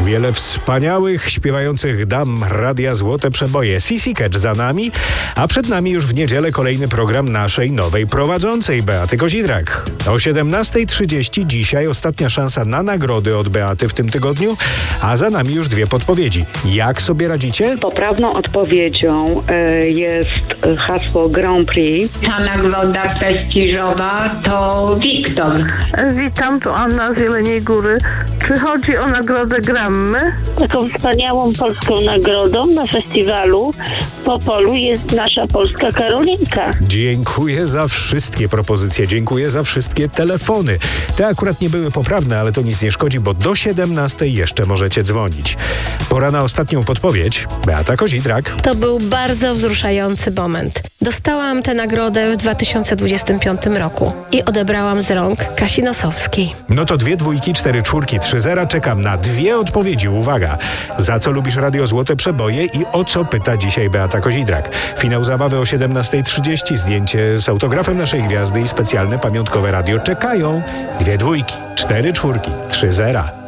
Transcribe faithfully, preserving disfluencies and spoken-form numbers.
Wiele wspaniałych, śpiewających dam Radia Złote Przeboje. Sissy Catch za nami, a przed nami już w niedzielę kolejny program naszej nowej prowadzącej, Beaty Kozidrak. O siedemnasta trzydzieści dzisiaj ostatnia szansa na nagrody od Beaty w tym tygodniu, a za nami już dwie podpowiedzi. Jak sobie radzicie? Poprawną odpowiedzią y, jest hasło Grand Prix. Ta nagroda prestiżowa to Wiktor. Witam, to Anna z Jeleniej Góry. Czy chodzi o nagrodę Grammy? Taką wspaniałą polską nagrodą na festiwalu w Opolu jest nasza polska Karolinka. Dziękuję za wszystkie propozycje, dziękuję za wszystkie telefony. Te akurat nie były poprawne, ale to nic nie szkodzi, bo do siedemnastej jeszcze możecie dzwonić. Pora na ostatnią podpowiedź. Beata Kozidrak. To był bardzo wzruszający moment. Dostałam tę nagrodę w dwa tysiące dwudziestym piątym roku i odebrałam z rąk Kasi Nosowskiej. No to dwie dwójki, cztery czwórki, trzy zera. Czekam na dwie odpowiedzi. Uwaga! Za co lubisz Radio Złote Przeboje i o co pyta dzisiaj Beata Kozidrak? Finał zabawy o siedemnasta trzydzieści. Zdjęcie z autografem naszej gwiazdy i specjalne pamiątkowe radio czekają. Dwie dwójki, cztery czwórki, trzy zera.